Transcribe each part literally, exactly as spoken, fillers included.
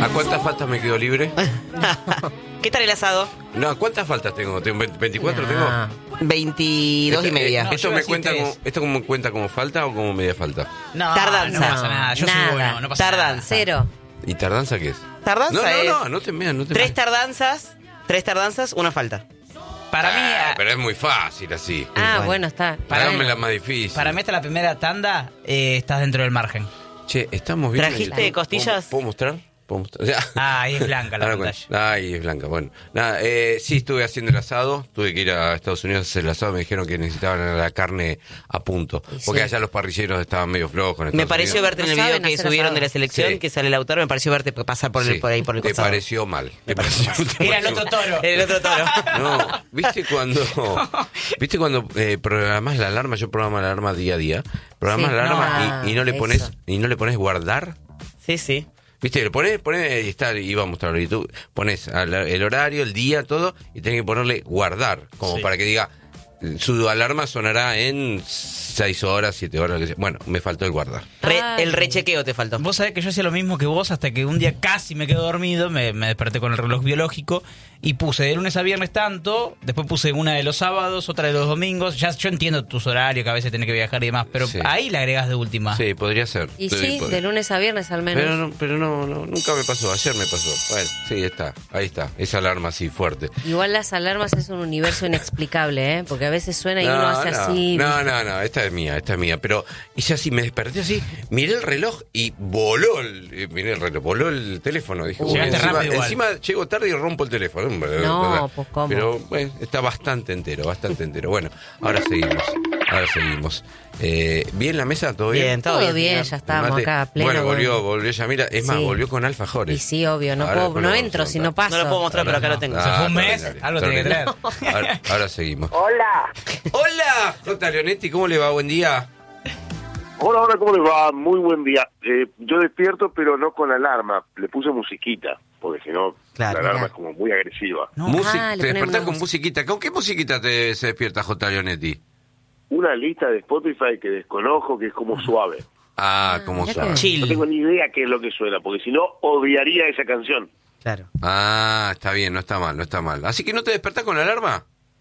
¿A cuántas faltas me quedo libre? ¿Qué tal el asado? No, ¿cuántas faltas tengo? ¿Tengo veinticuatro No. tengo? veintidós y media. No, ¿Esto yo me así cuenta tres. como, ¿Esto como cuenta como falta o como media falta? No, Tardanza. no pasa nada. Yo Nada. soy bueno, no pasa Tardanza. nada. Cero. ¿Y tardanza qué es? Tardanza No, no, es no, no te meas, no te tres meas. tardanzas, tres tardanzas, una falta. Para mí, Ah, ah, pero es muy fácil así. Ah, Bueno. bueno, está. Para Háganme mí- la más difícil. para mí hasta la primera tanda eh, estás dentro del margen. Che, estamos bien. ¿Trajiste costillas? ¿Puedo, ¿puedo mostrar? ¿Puedo mostrar? Ya. Ah, ahí es blanca la Ahora pantalla. cuento. Ay, es blanca. Bueno, nada, eh, sí estuve haciendo el asado. Tuve que ir a Estados Unidos a hacer el asado. Me dijeron que necesitaban la carne a punto. Y sí. Porque allá los parrilleros estaban medio flojos. en Me Estados pareció Unidos. verte en No el video saben que hacer subieron asado. de la selección, Sí. que sale el autor, me pareció verte pasar por, el, Sí. por ahí, por el Te costado. pareció mal. Te pareció, te Era el pareció- otro toro. El otro toro. No, ¿viste cuando viste cuando eh, programás la alarma? Yo programo la alarma día a día. Programás Sí, la alarma no, y, y no le eso. pones y no le pones guardar. Sí, sí. ¿Viste? Le pones, pones y está, iba a mostrarlo. Y tú pones al- el horario, el día, todo, y tenés que ponerle guardar, como Sí. para que diga, su alarma sonará en seis horas, siete horas, lo que sea. Bueno, me faltó el guardar. Re- Ay. el rechequeo te faltó. Vos sabés que yo hacía lo mismo que vos hasta que un día casi me quedo dormido, me, me desperté con el reloj biológico y puse de lunes a viernes tanto, después puse una de los sábados, otra de los domingos. Ya yo entiendo tus horarios, que a veces tenés que viajar y demás, pero Sí. ahí la agregás de última. Sí, podría ser. Y Sí, sí, pod- de lunes a viernes al menos. Pero, no, pero no, no, nunca me pasó. Ayer me pasó. Bueno, sí, está. Ahí está. Esa alarma así, fuerte. Igual las alarmas es un universo inexplicable, ¿eh? Porque a veces suena y uno hace no, así. No, no, no, esta es mía, esta es mía. Pero hice así, me desperté así, miré el reloj y voló el, eh, miré el reloj, voló el teléfono. Dije, Uh. uy, Llegaste encima, rápido igual. encima llego tarde y rompo el teléfono. No, pues, ¿cómo? Pero bueno, está bastante entero, bastante entero. Bueno, ahora seguimos, ahora seguimos. Eh, ¿Bien la mesa? ¿Todo bien? Bien, todo, Todo bien. bien, señor. ya estamos Mate. acá, pleno. Bueno, volvió, con- volvió Yamila. Es más, Sí. volvió con alfajores. Y sí, obvio, no, Ahora puedo, después no lo vamos entro a si no contar. paso. No lo puedo mostrar, pero acá lo tengo. Se fue un mes, extraordinario, algo tenía que traer. extraordinario. Ahora, ahora seguimos. Hola. Hola, J. Leonetti, ¿cómo le va? Buen día. Hola, hola, ¿cómo les va? Muy buen día. Eh, yo despierto, pero no con alarma. Le puse musiquita, porque si no, Claro, la alarma mirá. es como muy agresiva. No. Música, Ah, le te ponemos despertás una con musiquita. ¿Con qué musiquita te se despierta J. Leonetti? Una lista de Spotify que desconozco, que es como suave. Ah, como mirá suave. que- No Chill. tengo ni idea qué es lo que suena, porque si no, odiaría esa canción. Claro. Ah, está bien, no está mal, no está mal. Así que no te despertás con la alarma.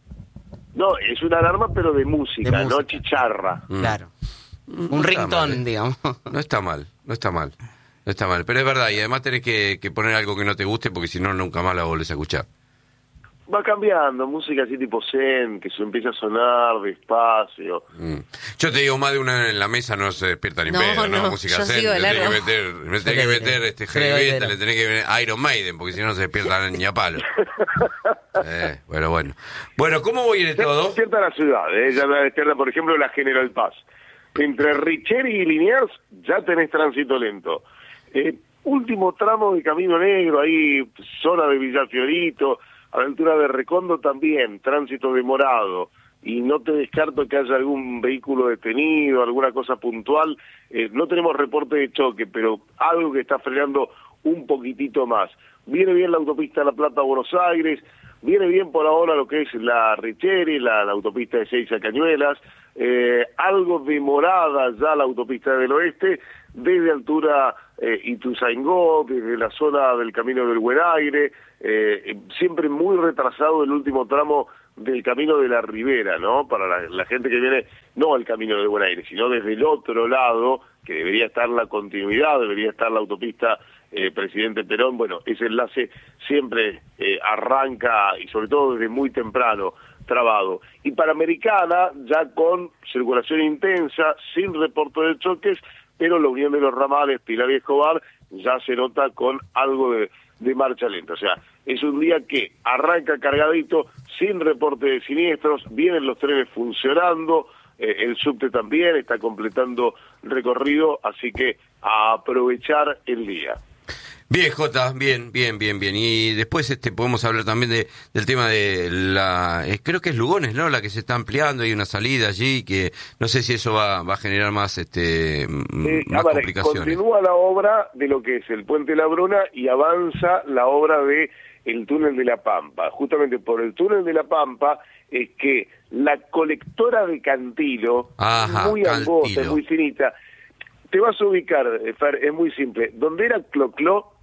No, es una alarma, pero de música, De no música. chicharra. Mm. Claro. No Un está ringtone, mal, ¿eh? digamos. No está mal, no está mal. No está mal, pero es verdad, y además tenés que, que poner algo que no te guste porque si no, nunca más la volvés a escuchar. Va cambiando, música así tipo zen, que se empieza a sonar despacio. Mm. Yo te digo, más de una en la mesa no se despierta ni No, pedo, ¿no? no, Música yo zen, sigo le de tenés que largo. meter, le tenés que meter este Soy de heavy metal, Vedero. le tenés que meter Iron Maiden, porque si no, no se despiertan ni a palo. Eh, bueno, bueno. Bueno, ¿cómo viene todo? Despierta la ciudad, ¿eh? Ya la despierta, por ejemplo, la General Paz. Entre Richeri y Liniers ya tenés tránsito lento. Eh, último tramo de Camino Negro, ahí, zona de Villafiorito, a la altura de Recondo también, tránsito demorado. Y no te descarto que haya algún vehículo detenido, alguna cosa puntual. Eh, no tenemos reporte de choque, pero algo que está frenando un poquitito más. Viene bien la autopista La Plata-Buenos Aires, viene bien por ahora lo que es la Richeri, la, la autopista de Seiza Cañuelas, eh, algo demorada ya la autopista del Oeste, desde altura eh, Ituzaingó, desde la zona del Camino del Buen Aire, eh, siempre muy retrasado el último tramo del Camino de la Ribera, ¿no? Para la, la gente que viene, no al Camino del Buen Aire, sino desde el otro lado, que debería estar la continuidad, debería estar la autopista eh, Presidente Perón. Bueno, ese enlace siempre eh, arranca, y sobre todo desde muy temprano, trabado. Y Panamericana, ya con circulación intensa, sin reporte de choques, pero la unión de los ramales Pilar y Escobar ya se nota con algo de, de marcha lenta. O sea, es un día que arranca cargadito, sin reporte de siniestros, vienen los trenes funcionando, eh, el subte también está completando recorrido, así que a aprovechar el día. Bien, Jota, bien, bien, bien, bien. Y después este podemos hablar también de, del tema de la... eh, creo que es Lugones, ¿no? La que se está ampliando, hay una salida allí que no sé si eso va, va a generar más este m- Eh, más a ver, complicaciones. continúa la obra de lo que es el Puente La Bruna y avanza la obra de el Túnel de la Pampa. Justamente por el Túnel de la Pampa es que la colectora de Cantilo, Ajá, muy angosta, Cantilo. muy finita, te vas a ubicar, eh, Fer, es muy simple. Donde era Clocló,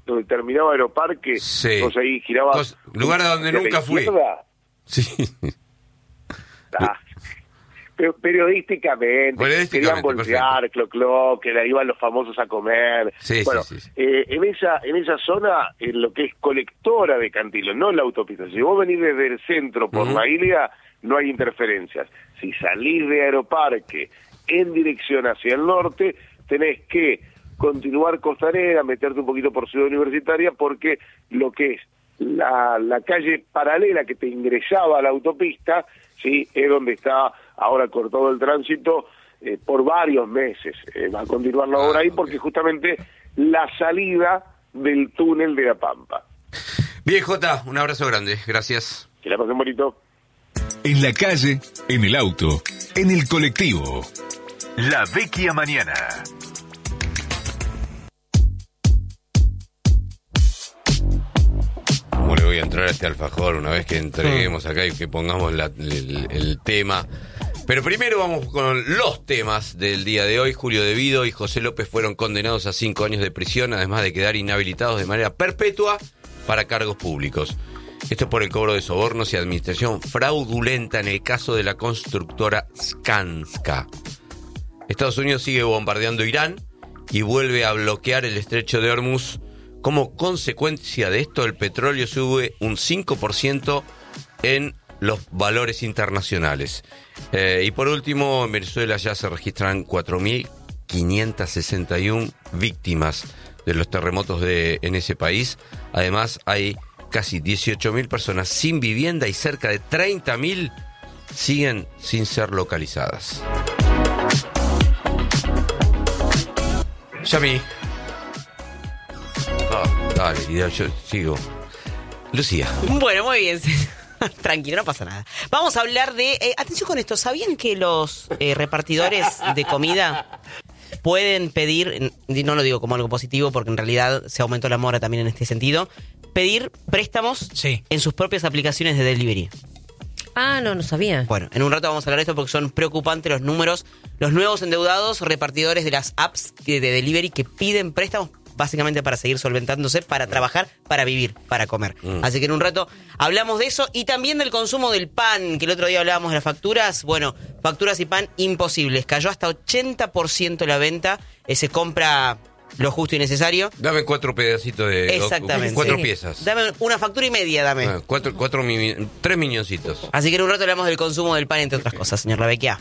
donde terminaba Aeroparque, Sí. o sea, ahí giraba... Cos- lugar a donde hacia la nunca fui. izquierda. Sí. Ah, pero periodísticamente, Periodísticamente, querían voltear, clo clo, que la iban los famosos a comer. Sí, bueno, sí, sí, sí. Eh, en esa en esa zona, en lo que es colectora de Cantilo, no la autopista. Si vos venís desde el centro por Ujú. la Ilia, no hay interferencias. Si salís de Aeroparque en dirección hacia el norte, tenés que continuar Costanera, meterte un poquito por Ciudad Universitaria, porque lo que es la, la calle paralela que te ingresaba a la autopista, sí, es donde está ahora cortado el tránsito eh, por varios meses. Eh, va a continuar la Ah, obra ahí ok. porque justamente la salida del túnel de la Pampa. Bien, Jota, un abrazo grande. Gracias. Que la pasen bonito. En la calle, en el auto, en el colectivo. La Vecchia Mañana. ¿Cómo le voy a entrar a este alfajor una vez que entreguemos acá y que pongamos la- el, el tema? Pero primero vamos con los temas del día de hoy. Julio De Vido y José López fueron condenados a cinco años de prisión, además de quedar inhabilitados de manera perpetua para cargos públicos. Esto por el cobro de sobornos y administración fraudulenta en el caso de la constructora Skanska. Estados Unidos sigue bombardeando Irán y vuelve a bloquear el estrecho de Hormuz. Como consecuencia de esto, el petróleo sube un cinco por ciento en los valores internacionales. Eh, y por último, en Venezuela ya se registran cuatro mil quinientas sesenta y una víctimas de los terremotos de, en ese país. Además, hay casi dieciocho mil personas sin vivienda y cerca de treinta mil siguen sin ser localizadas. Yami. Ah, dale, yo sigo. Lucía. Bueno, muy bien. Tranquilo, no pasa nada. Vamos a hablar de... eh, atención con esto, ¿sabían que los eh, repartidores de comida pueden pedir, y no lo digo como algo positivo porque en realidad se aumentó la mora también en este sentido, pedir préstamos Sí. en sus propias aplicaciones de delivery? Ah, no, no sabía. Bueno, en un rato vamos a hablar de esto porque son preocupantes los números. Los nuevos endeudados repartidores de las apps de de delivery que piden préstamos básicamente para seguir solventándose, para trabajar, para vivir, para comer. Mm. Así que en un rato hablamos de eso y también del consumo del pan, que el otro día hablábamos de las facturas. Bueno, facturas y pan imposibles. Cayó hasta ochenta por ciento la venta. Eh, se compra lo justo y necesario. Dame cuatro pedacitos de... Exactamente. Cuatro Sí. piezas. Dame una factura y media, dame. Ah, cuatro, cuatro mi- tres milloncitos. Así que en un rato hablamos del consumo del pan, entre otras cosas, señor Lavecchia.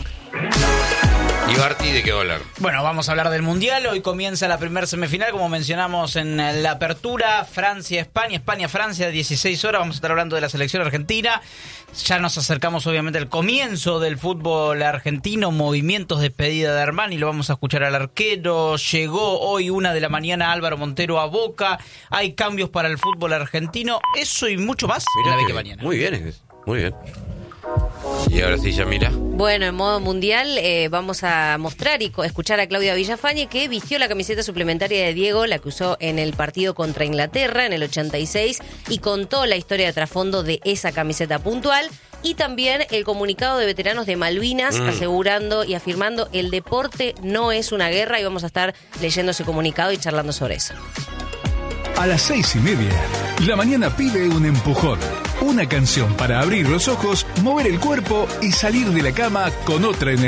¿Y Barty de qué va a hablar? Bueno, vamos a hablar del Mundial. Hoy comienza la primera semifinal, como mencionamos en la apertura. Francia-España, España-Francia, dieciséis horas. Vamos a estar hablando de la selección argentina. Ya nos acercamos obviamente al comienzo del fútbol argentino. Movimientos de despedida de Armani. Lo vamos a escuchar al arquero. Llegó hoy una de la mañana Álvaro Montero a Boca. Hay cambios para el fútbol argentino. Eso y mucho más en Mirá la que- Vecchia Mañana. Muy bien, es- muy bien. Y ahora sí, ya mira. Bueno, en modo mundial eh, vamos a mostrar y co- escuchar a Claudia Villafañe, que vistió la camiseta suplementaria de Diego, la que usó en el partido contra Inglaterra en el ochenta y seis, y contó la historia de trasfondo de esa camiseta puntual. Y también el comunicado de veteranos de Malvinas Mm. asegurando y afirmando el deporte no es una guerra, y vamos a estar leyendo ese comunicado y charlando sobre eso. A las seis y media, la mañana pide un empujón. Una canción para abrir los ojos, mover el cuerpo y salir de la cama con otra energía.